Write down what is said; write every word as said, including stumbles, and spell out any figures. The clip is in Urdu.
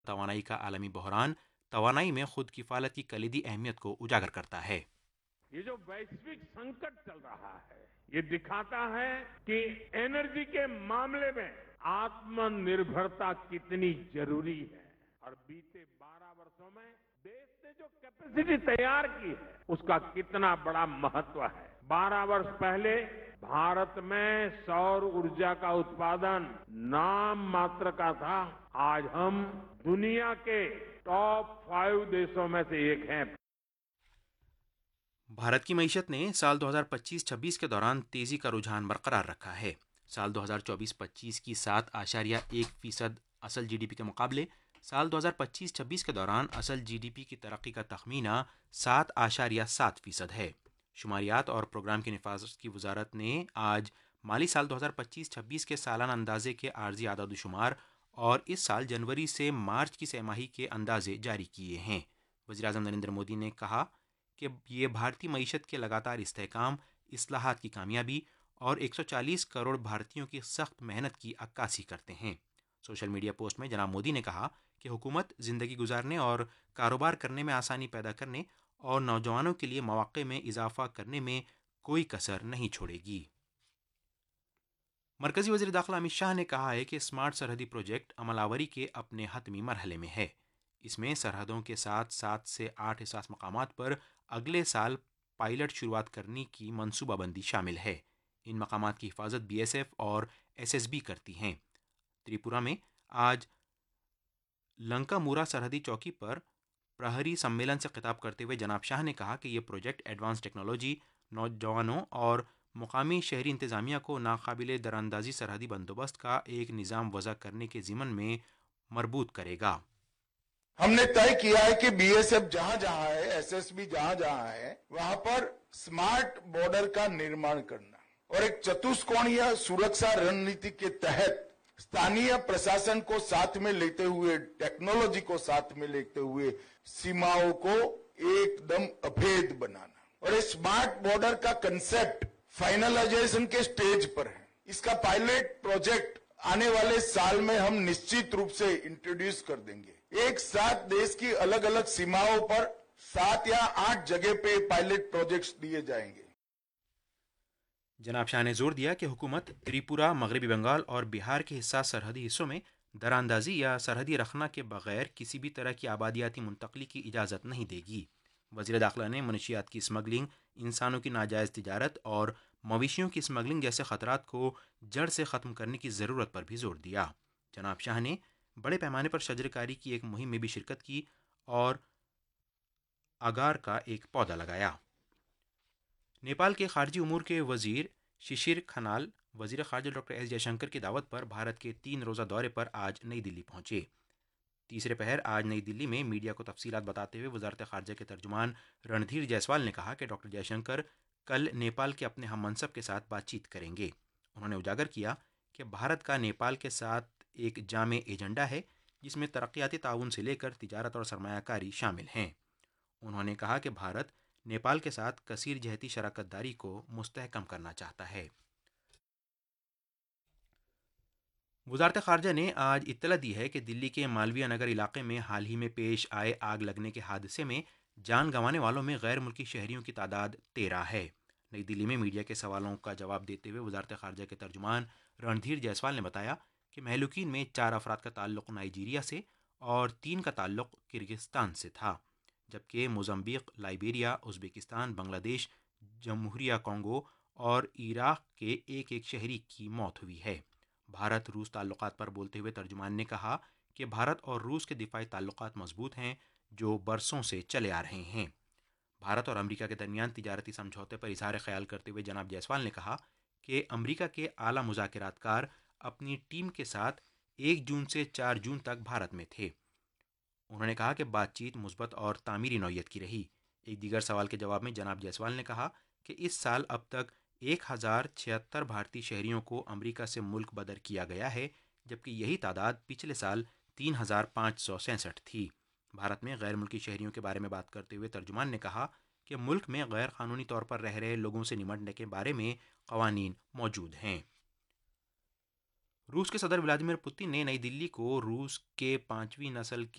توانائی کا عالمی بحران توانائی میں خود کفالت کی کلیدی اہمیت کو اجاگر کرتا ہے۔ یہ جو ویشوک سنکٹ چل رہا ہے یہ دکھاتا ہے کہ انرجی کے معاملے میں آتم نربھرتا کتنی ضروری ہے، اور بیتے بارہ برسوں میں دیش نے جو کیپیسٹی تیار کی ہے اس کا کتنا بڑا مہتو ہے۔ بارہ برس پہلے بھارت میں سور ارجا کا اتپادن نام ماتر کا تھا، آج ہم دنیا کے ٹاپ فائیو دیشوں میں سے ایک ہیں۔ بھارت کی معیشت نے سال دو ہزار پچیس چھبیس کے دوران تیزی کا رجحان برقرار رکھا ہے۔ سال دو ہزار چوبیس پچیس کی سات اشاریہ ایک فیصد اصل جی ڈی پی کے مقابلے سال دو ہزار پچیس چھبیس کے دوران اصل جی ڈی پی کی ترقی کا تخمینہ سات اشاریہ سات فیصد ہے۔ شماریات اور پروگرام کی نفاذت کی وزارت نے آج مالی سال دو ہزار پچیس چھبیس کے سالانہ اندازے کے عارضی اعداد و شمار اور اس سال جنوری سے مارچ کی سہ ماہی کے اندازے جاری کیے ہیں۔ وزیراعظم نریندر مودی نے کہا کہ یہ بھارتی معیشت کے لگاتار استحکام، اصلاحات کی کامیابی اور ایک سو چالیس کروڑ بھارتیوں کی سخت محنت کی عکاسی کرتے ہیں۔ سوشل میڈیا پوسٹ میں جناب مودی نے کہا کہ حکومت زندگی گزارنے اور کاروبار کرنے میں آسانی پیدا کرنے اور نوجوانوں کے لیے مواقع میں اضافہ کرنے میں کوئی کسر نہیں چھوڑے گی۔ مرکزی وزیر داخلہ امت شاہ نے کہا ہے کہ اسمارٹ سرحدی پروجیکٹ عمل آوری کے اپنے حتمی مرحلے میں ہے۔ اس میں سرحدوں کے ساتھ سات سے آٹھ حساس مقامات پر اگلے سال پائلٹ شروعات کرنے کی منصوبہ بندی شامل ہے۔ ان مقامات کی حفاظت بی ایس ایف اور ایس ایس بی کرتی ہیں۔ تریپورہ میں آج لنکا مورا سرحدی چوکی پر پرہری سمیلن سے خطاب کرتے ہوئے جناب شاہ نے کہا کہ یہ پروجیکٹ ایڈوانس ٹیکنالوجی، نوجوانوں اور مقامی شہری انتظامیہ کو ناقابل دراندازی سرحدی بندوبست کا ایک نظام وضع کرنے کے ضمن میں مربوط کرے گا۔ ہم نے طے کیا ہے کہ بی ایس ایف جہاں جہاں ہے، ایس ایس بی جہاں جہاں ہے، وہاں پر سمارٹ بارڈر کا نرمان کرنا اور ایک چتوسکونیہ سرکشا رننیتی کے تحت स्थानीय प्रशासन को साथ में लेते हुए, टेक्नोलॉजी को साथ में लेते हुए सीमाओं को एकदम अभेद बनाना, और इस स्मार्ट बॉर्डर का कंसेप्ट फाइनलाइजेशन के स्टेज पर है। इसका पायलट प्रोजेक्ट आने वाले साल में हम निश्चित रूप से इंट्रोड्यूस कर देंगे। एक साथ देश की अलग अलग सीमाओं पर सात या आठ जगह पे पायलट प्रोजेक्ट्स दिए जाएंगे। جناب شاہ نے زور دیا کہ حکومت تریپورہ، مغربی بنگال اور بہار کے حساس سرحدی حصوں میں دراندازی یا سرحدی رخنا کے بغیر کسی بھی طرح کی آبادیاتی منتقلی کی اجازت نہیں دے گی۔ وزیر داخلہ نے منشیات کی اسمگلنگ، انسانوں کی ناجائز تجارت اور مویشیوں کی اسمگلنگ جیسے خطرات کو جڑ سے ختم کرنے کی ضرورت پر بھی زور دیا۔ جناب شاہ نے بڑے پیمانے پر شجر کاری کی ایک مہم میں بھی شرکت کی اور اگار کا ایک پودا لگایا۔ نیپال کے خارجی امور کے وزیر ششیر کھنال وزیر خارجہ ڈاکٹر ایس جے شنکر کی دعوت پر بھارت کے تین روزہ دورے پر آج نئی دلی پہنچے۔ تیسرے پہر آج نئی دلی میں میڈیا کو تفصیلات بتاتے ہوئے وزارت خارجہ کے ترجمان رندھیر جیسوال نے کہا کہ ڈاکٹر جے شنکر کل نیپال کے اپنے ہم منصب کے ساتھ بات چیت کریں گے۔ انہوں نے اجاگر کیا کہ بھارت کا نیپال کے ساتھ ایک جامع ایجنڈا ہے جس میں ترقیاتی تعاون سے لے کر تجارت اور سرمایہ کاری شامل ہیں۔ انہوں نے کہا کہ بھارت نیپال کے ساتھ کثیر جہتی شراکت داری کو مستحکم کرنا چاہتا ہے۔ وزارت خارجہ نے آج اطلاع دی ہے کہ دلی کے مالویہ نگر علاقے میں حال ہی میں پیش آئے آگ لگنے کے حادثے میں جان گنوانے والوں میں غیر ملکی شہریوں کی تعداد تیرہ ہے۔ نئی دلی میں میڈیا کے سوالوں کا جواب دیتے ہوئے وزارت خارجہ کے ترجمان رندھیر جیسوال نے بتایا کہ مہلوکین میں چار افراد کا تعلق نائجیریا سے اور تین کا تعلق کرغزستان سے تھا، جبکہ موزمبیق، لائبیریا، ازبکستان، بنگلہ دیش، جمہوریہ کانگو اور عراق کے ایک ایک شہری کی موت ہوئی ہے۔ بھارت روس تعلقات پر بولتے ہوئے ترجمان نے کہا کہ بھارت اور روس کے دفاعی تعلقات مضبوط ہیں جو برسوں سے چلے آ رہے ہیں۔ بھارت اور امریکہ کے درمیان تجارتی سمجھوتے پر اظہار خیال کرتے ہوئے جناب جیسوال نے کہا کہ امریکہ کے اعلیٰ مذاکرات کار اپنی ٹیم کے ساتھ ایک جون سے چار جون تک بھارت میں تھے۔ انہوں نے کہا کہ بات چیت مثبت اور تعمیری نوعیت کی رہی۔ ایک دیگر سوال کے جواب میں جناب جیسوال نے کہا کہ اس سال اب تک ایک ہزار چھہتر بھارتی شہریوں کو امریکہ سے ملک بدر کیا گیا ہے، جبکہ یہی تعداد پچھلے سال تین ہزار پانچ سو سینسٹھ تھی۔ بھارت میں غیر ملکی شہریوں کے بارے میں بات کرتے ہوئے ترجمان نے کہا کہ ملک میں غیر قانونی طور پر رہ رہے لوگوں سے نمٹنے کے بارے میں قوانین موجود ہیں۔ रूस के सदर व्लादिमीर पुतिन ने नई दिल्ली को रूस के पांचवी नस्ल